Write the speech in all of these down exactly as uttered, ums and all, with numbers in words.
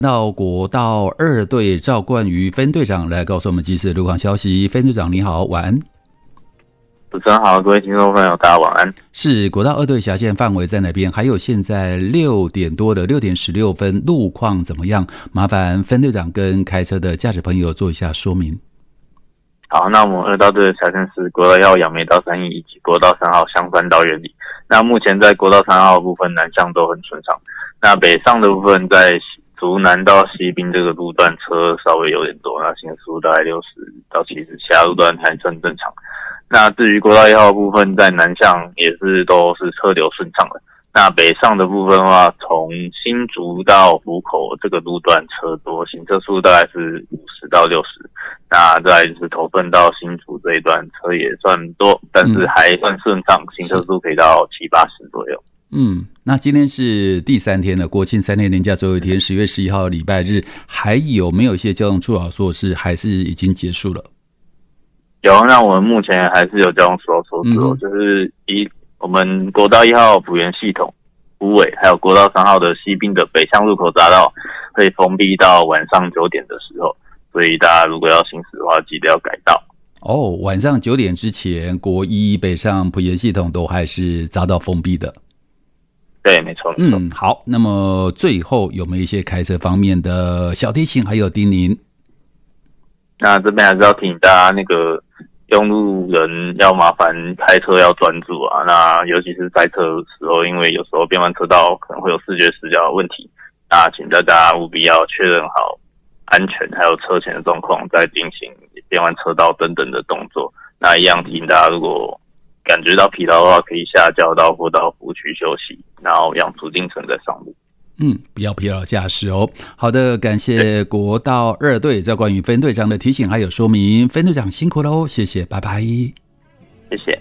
到国道二队赵冠瑜分队长来告诉我们即时路况消息。分队长你好，晚安。 主持人好，各位听众朋友，大家晚安。 是国道二队辖限范围在哪边？还有现在六点多的六点十六分，路况怎么样？麻烦分队长跟开车的驾驶朋友做一下说明。 好，那我们二道队的辖限是国道一号杨梅到三义以及国道三号香山到园里。那目前在国道三号的部分南向都很顺畅，那北上的部分在竹南到西滨这个路段车稍微有点多，那行驶速度大概六十到七十，其他路段还算正常。那至于国道一号的部分在南向也是都是车流顺畅的。那北上的部分的话，从新竹到湖口这个路段车多，行车速度大概是五十到六十。那再来就是头份到新竹这一段车也算多，但是还算顺畅，行车速度可以到七八十左右。 嗯，那今天是第三天了，国庆三天连假最后一天，十月十一号礼拜日，还有没有一些交通疏导措施，还是已经结束了？ 有，那我们目前还是有交通疏导措施哦，嗯、就是以我们国道一号埔园系统、虎尾，还有国道三号的西滨的北向入口匝道会封闭到晚上九点的时候，所以大家如果要行驶的话，记得要改道。 哦，晚上九点之前，国一北上埔园系统都还是匝道封闭的。 对，没错，没错。 嗯，好，那么最后有没有一些开车方面的小提醒还有叮咛？ 那这边还是要提醒大家，那个用路人要麻烦开车要专注啊。那尤其是塞车的时候，因为有时候变弯车道可能会有视觉死角的问题，那请大家务必要确认好安全还有车前的状况，再进行变弯车道等等的动作。那一样提醒大家，如果感觉到疲劳的话，可以下交道或到服务区休息，然后让途径层再上路。 嗯，不要疲劳驾驶哦。好的，感谢国道二队赵冠宇分队长的提醒还有说明，分队长辛苦喽，谢谢，拜拜。 谢谢。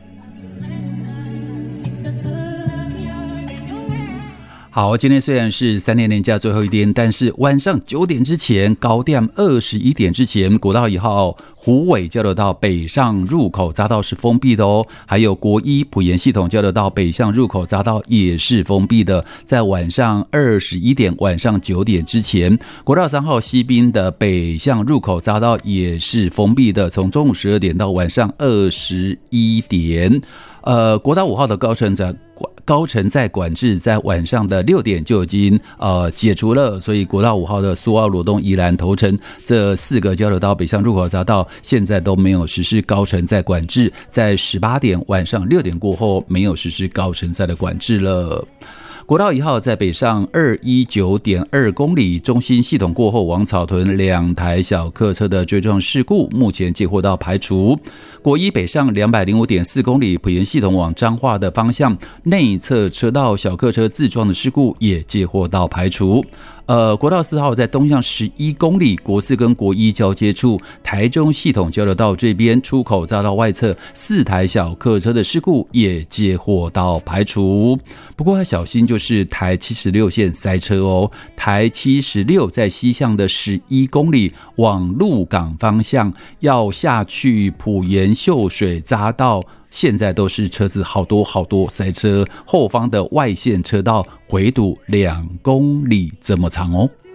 好，今天虽然是三天连假最后一天，但是晚上九点之前，高点二十一点之前，国道一号虎尾交流道北上入口匝道是封闭的哦，还有国一埔盐系统交流道北向入口匝道也是封闭的，在晚上二十一点、晚上九点之前，国道三号西滨的北向入口匝道也是封闭的，从中午十二点到晚上二十一点。呃，国道五号的高承载高承载管制在晚上的六点就已经呃解除了，所以国道五号的苏澳、罗东、宜兰、头城这四个交流道北向入口匝道现在都没有实施高承载管制，在十八点晚上六点过后没有实施高承载的管制了。国道一号在北上 二百一十九点二 公里，中心系统过后往草屯两台小客车的追撞事故目前接获到排除。国一北上 两百零五点四 公里，埔盐系统往彰化的方向内侧车道小客车自撞的事故也接获到排除。呃，国道四号在东向十一公里，国四跟国一交接处台中系统交流道这边出口匝道外侧四台小客车的事故也接获到排除。不过要小心就是台七十六线塞车哦，台七十六在西向的十一公里往鹿港方向要下去埔盐秀水匝道，现在都是车子好多好多塞车，后方的外线车道回堵两公里这么长哦。